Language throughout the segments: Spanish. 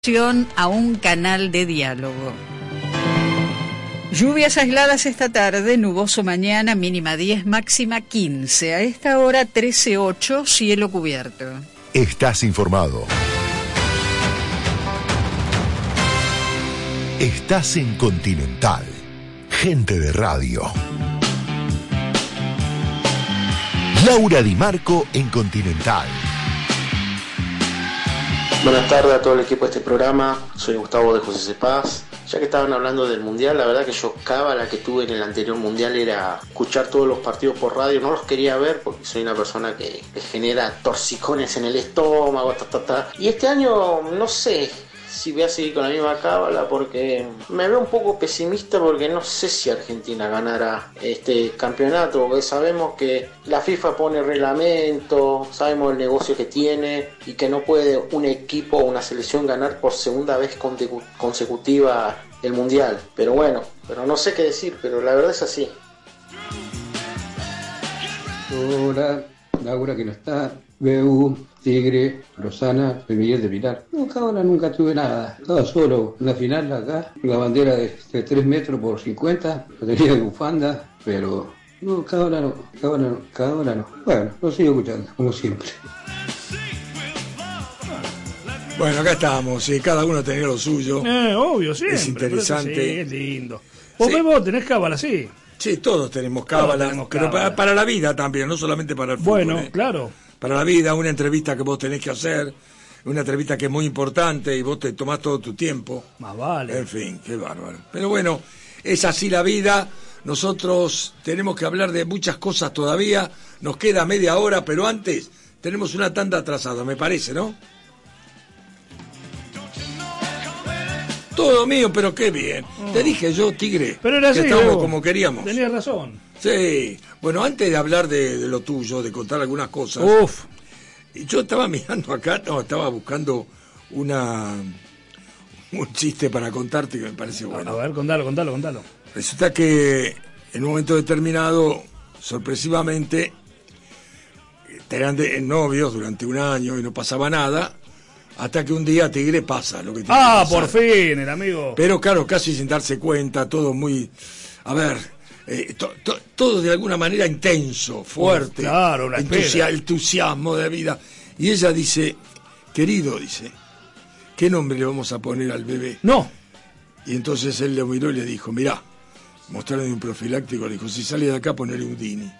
A un canal de diálogo. Lluvias aisladas esta tarde, nuboso mañana, mínima 10, máxima 15. A esta hora 13:08, cielo cubierto. Estás informado. Estás en Continental. Gente de radio. Laura Di Marco en Continental. Buenas tardes a todo el equipo de este programa, soy Gustavo de José Cepaz. Ya que estaban hablando del Mundial, la verdad que yo cábala que tuve en el anterior Mundial era escuchar todos los partidos por radio. No los quería ver porque soy una persona que genera torcicones en el estómago, Y este año no sé si voy a seguir con la misma cábala porque me veo un poco pesimista porque no sé si Argentina ganará este campeonato, porque sabemos que la FIFA pone reglamento, sabemos el negocio que tiene y que no puede un equipo o una selección ganar por segunda vez consecutiva el Mundial. Pero bueno, no sé qué decir, pero la verdad es así. Hola, Laura que no está, BU, Tigre, Rosana, Miguel de Pilar. No, cábala nunca tuve nada. Estaba solo en la final acá, la bandera de 3 metros por 50, la tenía de bufanda, pero no, cábala no. Bueno, lo sigo escuchando, como siempre. Bueno, acá estamos, sí, cada uno tenía lo suyo. Obvio, siempre. Es interesante. Sí, es lindo. Vos tenés cábala, sí. Sí, todos tenemos cábala, pero para la vida también, no solamente para el fútbol. Bueno, claro. Para la vida, una entrevista que vos tenés que hacer, una entrevista que es muy importante y vos te tomás todo tu tiempo. Más vale. En fin, qué bárbaro. Pero bueno, es así la vida. Nosotros tenemos que hablar de muchas cosas todavía. Nos queda media hora, pero antes tenemos una tanda atrasada, me parece, ¿no? Todo mío, pero qué bien. Te dije yo, Tigre, pero era que así, estamos como queríamos. Tenías razón. Sí. Bueno, antes de hablar de lo tuyo, de contar algunas cosas. Yo estaba mirando acá, estaba buscando un chiste para contarte que me parece bueno. A ver, contalo. Resulta que en un momento determinado, sorpresivamente, eran novios durante un año y no pasaba nada. Hasta que un día Tigre pasa lo que tiene que pasar. Por fin, el amigo. Pero claro, casi sin darse cuenta, todo muy... A ver, todo de alguna manera intenso, fuerte. Claro, una entusiasmo de vida. Y ella dice, querido, ¿qué nombre le vamos a poner al bebé? No. Y entonces él le miró y le dijo, mirá, mostrarle un profiláctico, le dijo, si sale de acá, ponerle un Dini.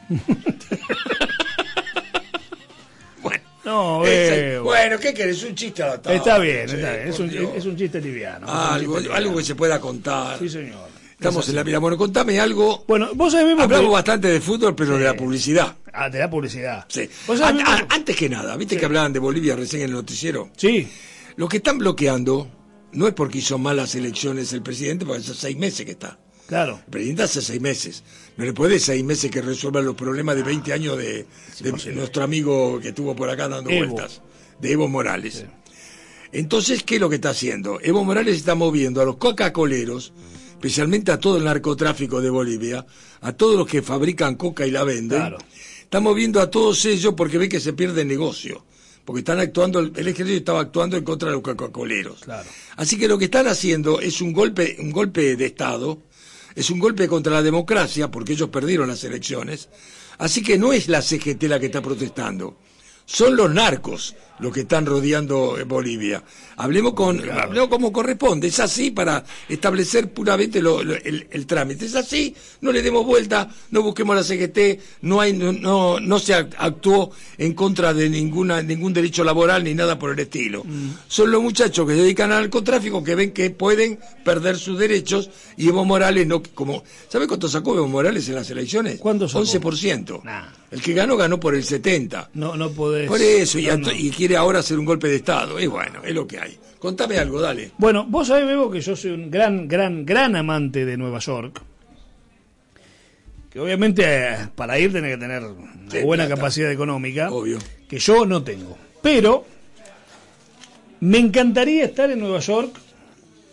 No, bueno, ¿qué querés? Un chiste adaptado. Está bien. Es un chiste liviano. Algo que se pueda contar. Sí, señor. Estamos en la vida. Bueno, contame algo. Bueno, vos sabés mismo hablamos bastante de fútbol, pero sí, de la publicidad. De la publicidad. Sí. Antes que nada, ¿viste que hablaban de Bolivia recién en el noticiero? Sí. Lo que están bloqueando no es porque hizo malas elecciones el presidente, porque hace 6 meses que está. Claro. El presidente hace 6 meses. No le puede 6 meses que resuelvan los problemas de 20 años de nuestro amigo que estuvo por acá dando vueltas, de Evo Morales. Sí. Entonces, ¿qué es lo que está haciendo? Evo Morales está moviendo a los coca-coleros, especialmente a todo el narcotráfico de Bolivia, a todos los que fabrican coca y la venden. Claro. Está moviendo a todos ellos porque ve que se pierde el negocio. Porque están actuando, el ejército estaba actuando en contra de los coca-coleros. Claro. Así que lo que están haciendo es un golpe de Estado. Es un golpe contra la democracia, porque ellos perdieron las elecciones. Así que no es la CGT la que está protestando. Son los narcos los que están rodeando Bolivia. Hablemos como corresponde. Es así para establecer puramente el trámite. Es así, no le demos vuelta, no busquemos la CGT, no se actuó en contra de ningún derecho laboral ni nada por el estilo. Son los muchachos que se dedican al narcotráfico que ven que pueden perder sus derechos y Evo Morales no, como, ¿sabe cuánto sacó Evo Morales en las elecciones? ¿Cuánto sacó? 11%. Nah. El que ganó por el 70%. No podés. Por eso, y quiere ahora hacer un golpe de Estado. Y bueno, es lo que hay. Contame algo, dale. Bueno, vos sabés, Bebo, que yo soy un gran amante de Nueva York. Que obviamente para ir tenés que tener una buena capacidad económica. Obvio. Que yo no tengo. Pero me encantaría estar en Nueva York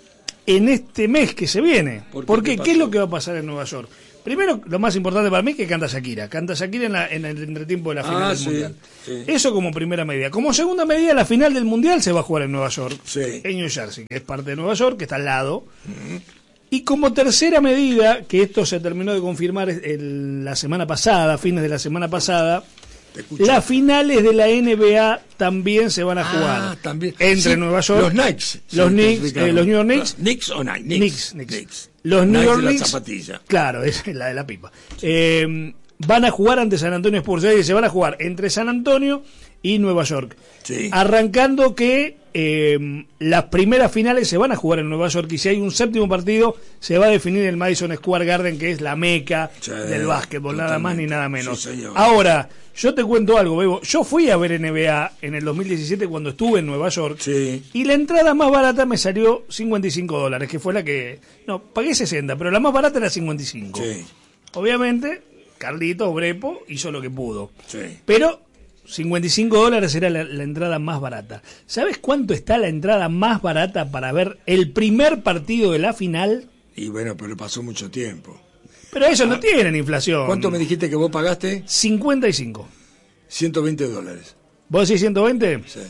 en este mes que se viene. ¿Por qué? ¿Qué es lo que va a pasar en Nueva York? Primero, lo más importante para mí es que canta Shakira. Canta Shakira en el entretiempo de la final del Mundial. Sí. Eso como primera medida. Como segunda medida, la final del Mundial se va a jugar en Nueva York, en New Jersey, que es parte de Nueva York, que está al lado. Y como tercera medida, que esto se terminó de confirmar la semana pasada, fines de la semana pasada, las finales de la NBA también se van a jugar. También. Entre Nueva York. Los Knicks. Los New York Knicks. ¿Knicks o Knicks? Knicks. Los New York Knicks. La zapatilla. Claro, es la de la pipa. Van a jugar ante San Antonio Spurs. Es decir, se van a jugar entre San Antonio y Nueva York. Sí. Arrancando que las primeras finales se van a jugar en Nueva York, y si hay un séptimo partido se va a definir en el Madison Square Garden, que es la meca del básquetbol, nada más ni nada menos. Sí, ahora, yo te cuento algo, Bebo. Yo fui a ver NBA en el 2017 cuando estuve en Nueva York, y la entrada más barata me salió $55, que fue la que... No, pagué 60, pero la más barata era 55. Sí. Obviamente, Carlito Brepo hizo lo que pudo. Sí. Pero $55 era la entrada más barata. ¿Sabes cuánto está la entrada más barata para ver el primer partido de la final? Y bueno, pero pasó mucho tiempo. Pero eso no tienen inflación. ¿Cuánto me dijiste que vos pagaste? 55. $120. ¿Vos decís 120? Sí.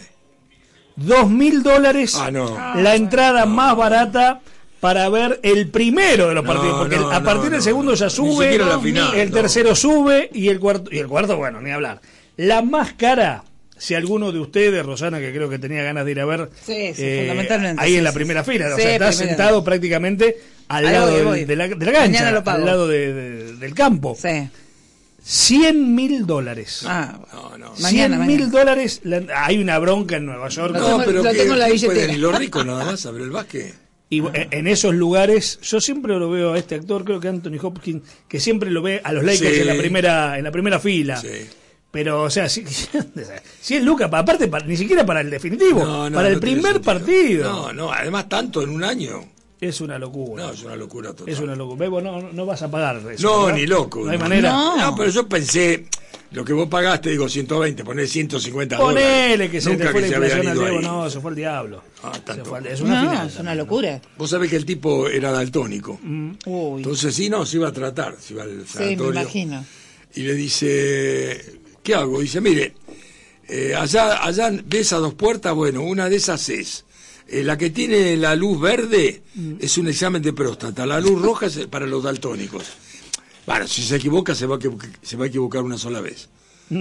$2.000 la entrada más barata para ver el primero de los partidos, porque a partir del segundo ya sube, la final, el tercero sube y el cuarto, bueno, ni hablar. La más cara, si alguno de ustedes, Rosana, que creo que tenía ganas de ir a ver, fundamentalmente, ahí en la primera fila, o sea, está sentado prácticamente al lado de la cancha, al lado del campo. Sí. $100.000. $100.000. Hay una bronca en Nueva York. No, pero lo tengo en la billetera. ¿Y los ricos nada más a ver el básquet? Y en esos lugares, yo siempre lo veo a este actor, creo que Anthony Hopkins, que siempre lo ve a los Lakers en la primera fila. Sí. Pero, o sea, si es Lucas, aparte, ni siquiera para el definitivo, para el primer partido. No, además tanto en un año. Es una locura. No, es una locura total. Es una locura. Bebo, no vas a pagar eso. No, ¿verdad? Ni loco. No hay manera. No, pero yo pensé, lo que vos pagaste, digo, 120, poné $150. Ponele que se te fue la inflación al Bebo. No, se fue el diablo. Es una final. Es una locura. Vos sabés que el tipo era daltónico. Entonces, se iba a tratar, se iba al sanatorio. Sí, me imagino. Y le dice, ¿qué hago? Dice, mire, allá ves a dos puertas, bueno, una de esas es... la que tiene la luz verde es un examen de próstata, la luz roja es para los daltónicos. Bueno, si se equivoca, se va a equivocar una sola vez.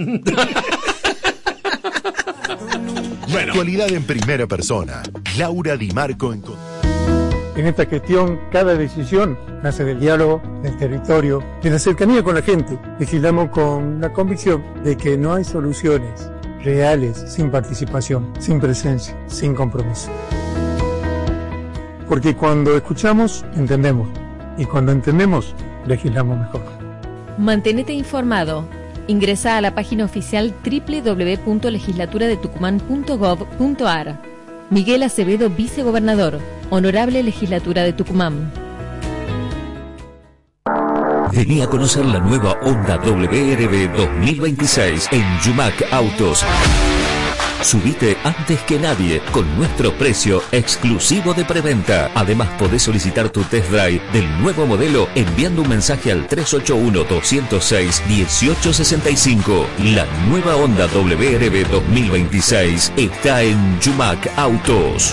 La actualidad en primera persona. Laura Di Marco En esta gestión, cada decisión nace del diálogo, del territorio, de la cercanía con la gente. Legislamos con la convicción de que no hay soluciones reales sin participación, sin presencia, sin compromiso. Porque cuando escuchamos, entendemos. Y cuando entendemos, legislamos mejor. Mantenete informado. Ingresa a la página oficial www.legislaturadetucumán.gov.ar. Miguel Acevedo, vicegobernador. Honorable Legislatura de Tucumán. Vení a conocer la nueva Honda WRB 2026 en Yumac Autos. Subite antes que nadie con nuestro precio exclusivo de preventa. Además, podés solicitar tu test drive del nuevo modelo enviando un mensaje al 381-206-1865. La nueva Honda WRB 2026 está en Yumac Autos.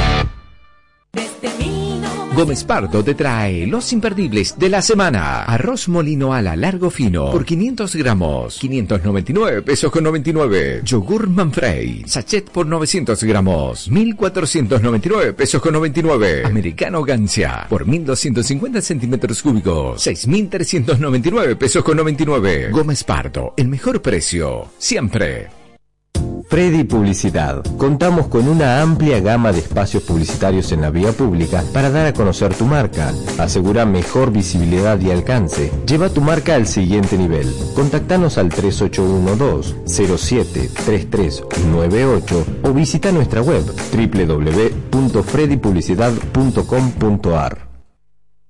Gómez Pardo te trae los imperdibles de la semana. Arroz molino ala largo fino por 500 gramos, 599 pesos con 99. Yogur Manfrey, sachet por 900 gramos, 1499 pesos con 99. Americano Gancia por 1250 centímetros cúbicos, 6399 pesos con 99. Gómez Pardo, el mejor precio, siempre. Freddy Publicidad. Contamos con una amplia gama de espacios publicitarios en la vía pública para dar a conocer tu marca. Asegura mejor visibilidad y alcance. Lleva tu marca al siguiente nivel. Contactanos al 3812-073398 o visita nuestra web www.freddypublicidad.com.ar.